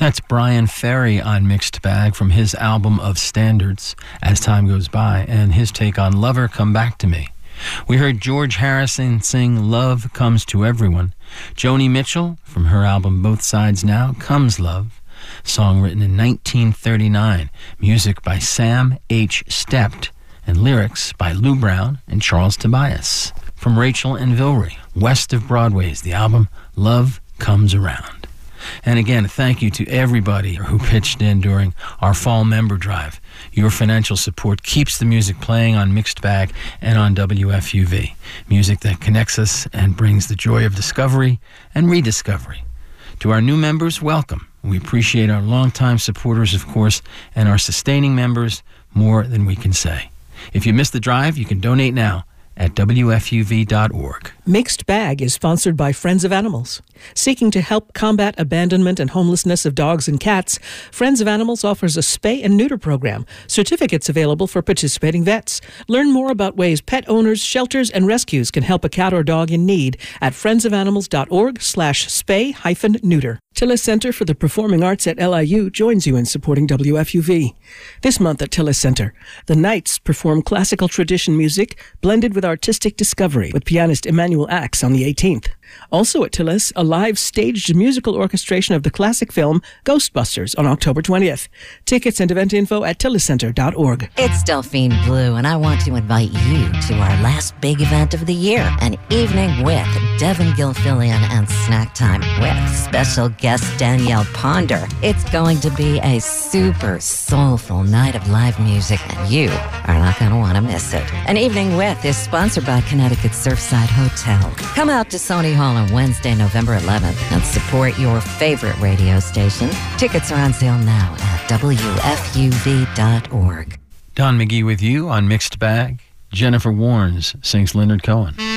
That's Brian Ferry on Mixed Bag from his album of Standards, As Time Goes By, and his take on Lover, Come Back to Me. We heard George Harrison sing Love Comes to Everyone. Joni Mitchell, from her album Both Sides Now, Comes Love, song written in 1939, music by Sam H. Stept, and lyrics by Lou Brown and Charles Tobias. From Rachel and Vilry, West of Broadway's the album Love Comes Around. And again, thank you to everybody who pitched in during our fall member drive. Your financial support keeps the music playing on Mixed Bag and on WFUV. Music that connects us and brings the joy of discovery and rediscovery. To our new members, welcome. We appreciate our longtime supporters, of course, and our sustaining members more than we can say. If you missed the drive, you can donate now at WFUV.org. Mixed Bag is sponsored by Friends of Animals. Seeking to help combat abandonment and homelessness of dogs and cats, Friends of Animals offers a spay and neuter program. Certificates available for participating vets. Learn more about ways pet owners, shelters, and rescues can help a cat or dog in need at friendsofanimals.org/spay-neuter. Tillis Center for the Performing Arts at LIU joins you in supporting WFUV. This month at Tillis Center, the Knights perform classical tradition music blended with artistic discovery with pianist Emmanuel Axe on the 18th. Also at Tillis, a live staged musical orchestration of the classic film Ghostbusters on October 20th. Tickets and event info at tilliscenter.org. It's Delphine Blue, and I want to invite you to our last big event of the year, an evening with Devin Gilfillian and Snack Time with special guest Danielle Ponder. It's going to be a super soulful night of live music, and you are not going to want to miss it. An evening with is sponsored by Connecticut Surfside Hotel. Come out to Sony Hall on Wednesday, November 11th, and support your favorite radio station. Tickets are on sale now at WFUV.org. Don McGee with you on Mixed Bag. Jennifer Warnes sings Leonard Cohen.